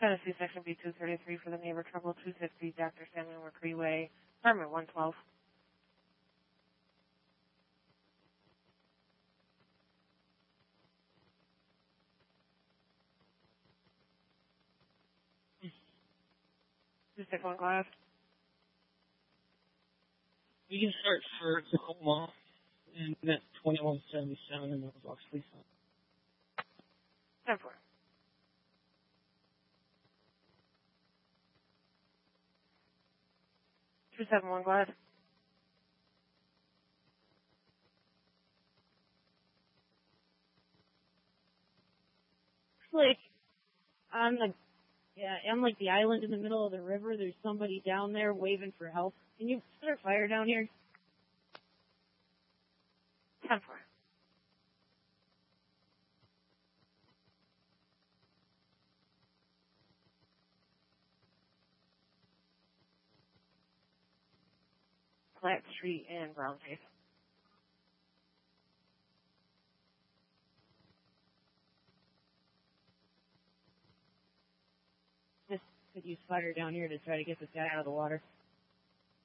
Tennessee Section B233 for the neighbor trouble 260 Dr. Samuel McCree Way, apartment 112. Just take one glass. You can start for Tacoma and that's 2177 in Mailbox, please. 10-4. Two 7-1 glass. It's like on the island in the middle of the river. There's somebody down there waving for help. Can you start a fire down here? 10-4. Platt Street and Brown Face. Just could use fire down here to try to get this guy out of the water.